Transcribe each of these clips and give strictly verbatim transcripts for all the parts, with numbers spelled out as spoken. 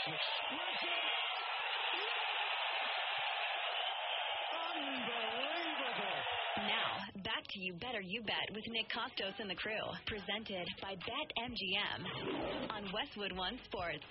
Unbelievable. Now, back to You Better You Bet with Nick Costos and the crew. Presented by BetMGM on Westwood One Sports.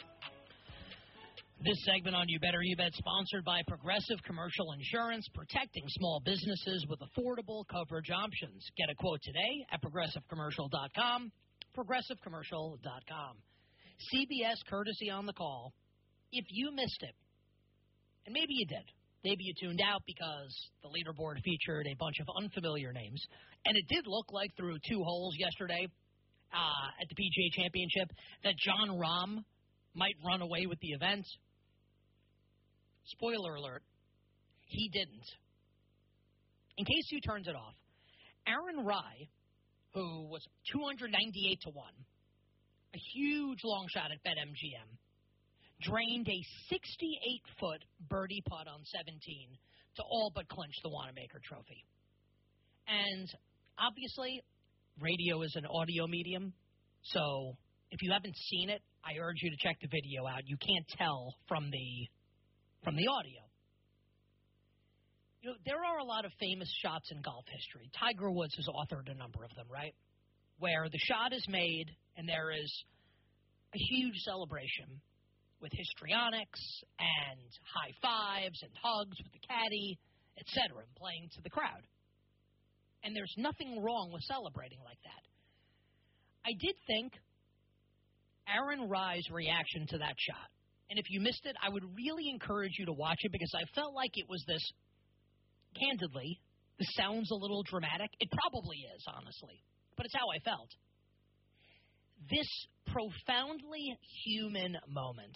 This segment on You Better You Bet sponsored by Progressive Commercial Insurance, protecting small businesses with affordable coverage options. Get a quote today at progressive commercial dot com, progressive commercial dot com. C B S courtesy on the call. If you missed it, and maybe you did, maybe you tuned out because the leaderboard featured a bunch of unfamiliar names, and it did look like through two holes yesterday uh, at the P G A Championship that Jon Rahm might run away with the event. Spoiler alert, he didn't. In case you turned it off, Aaron Rai, who was two hundred ninety-eight to one, a huge long shot at BetMGM, drained a sixty-eight-foot birdie putt on seventeen to all but clinch the Wanamaker Trophy. And obviously, radio is an audio medium, so if you haven't seen it, I urge you to check the video out. You can't tell from the from the audio. You know, there are a lot of famous shots in golf history. Tiger Woods has authored a number of them, right? Where the shot is made and there is a huge celebration with histrionics and high fives and hugs with the caddy, et cetera, playing to the crowd. And there's nothing wrong with celebrating like that. I did think Aaron Rai's reaction to that shot, and if you missed it, I would really encourage you to watch it because I felt like it was this, candidly, this sounds a little dramatic. It probably is, honestly, but it's how I felt. This profoundly human moment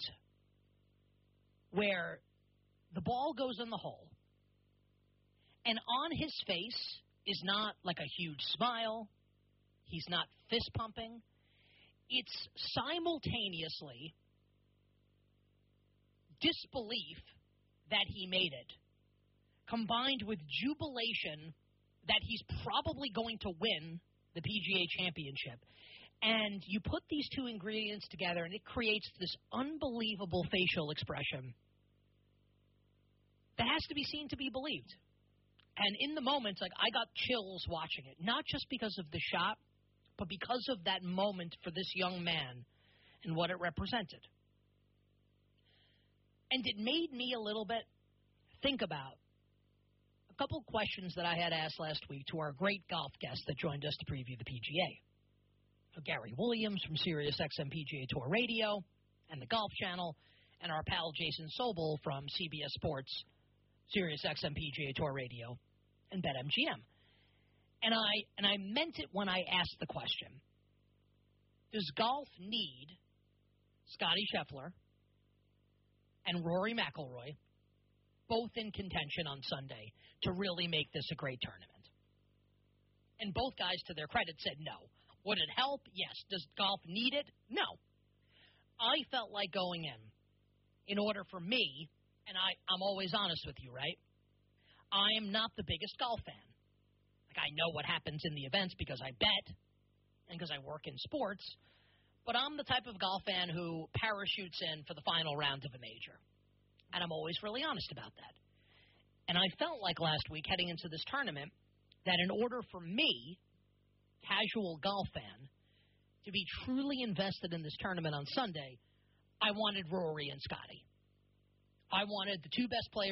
where the ball goes in the hole, and on his face is not like a huge smile. He's not fist pumping. It's simultaneously disbelief that he made it, combined with jubilation that he's probably going to win the P G A Championship. And you put these two ingredients together, and it creates this unbelievable facial expression that has to be seen to be believed. And in the moment, like, I got chills watching it, not just because of the shot, but because of that moment for this young man and what it represented. And it made me a little bit think about a couple of questions that I had asked last week to our great golf guest that joined us to preview the P G A. Gary Williams from SiriusXM P G A Tour Radio and the Golf Channel, and our pal Jason Sobel from C B S Sports, SiriusXM P G A Tour Radio, and BetMGM. And I and I meant it when I asked the question, does golf need Scottie Scheffler and Rory McIlroy both in contention on Sunday to really make this a great tournament? And both guys, to their credit, said no. Would it help? Yes. Does golf need it? No. I felt like going in, in order for me, and I, I'm always honest with you, right? I am not the biggest golf fan. Like, I know what happens in the events because I bet and because I work in sports, but I'm the type of golf fan who parachutes in for the final round of a major. And I'm always really honest about that. And I felt like last week, heading into this tournament, that in order for me, casual golf fan, to be truly invested in this tournament on Sunday, I wanted Rory and Scottie. I wanted the two best players